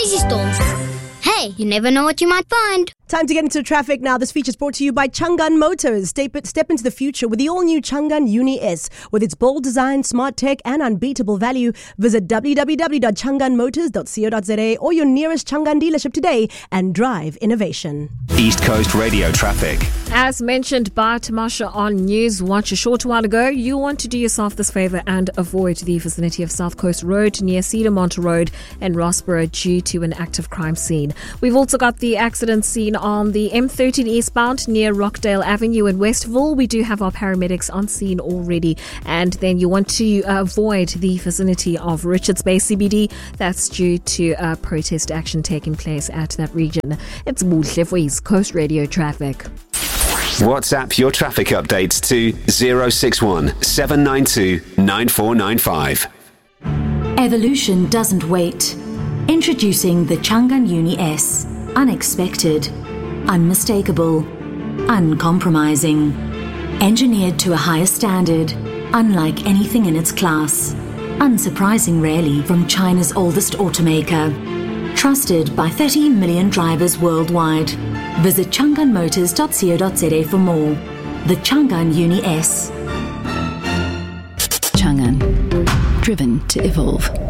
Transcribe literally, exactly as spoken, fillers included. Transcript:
crazy storms. Hey, you never know what you might find. Time to get into traffic now. This feature is brought to you by Chang'an Motors. Step, step into the future with the all-new Chang'an Uni S. With its bold design, smart tech and unbeatable value, visit w w w dot chang'an motors dot co dot z a or your nearest Chang'an dealership today and drive innovation. East Coast Radio traffic. As mentioned by Tamasha on News Watch a short while ago, you want to do yourself this favour and avoid the vicinity of South Coast Road near Cedarmont Road and Rossborough due to an active crime scene. We've also got the accident scene on the M thirteen eastbound near Rockdale Avenue in Westville. We do have our paramedics on scene already. And then you want to avoid the vicinity of Richards Bay C B D. That's due to uh, protest action taking place at that region. It's Buhle for East Coast Radio traffic. WhatsApp your traffic updates to zero six one seven nine two nine four nine five. Evolution doesn't wait. Introducing the Chang'an Uni S. Unexpected, unmistakable, uncompromising. Engineered to a higher standard, unlike anything in its class. Unsurprising really from China's oldest automaker. Trusted by thirty million drivers worldwide. Visit chang'an motors dot co dot z a for more. The Chang'an Uni S. Chang'an. Driven to evolve.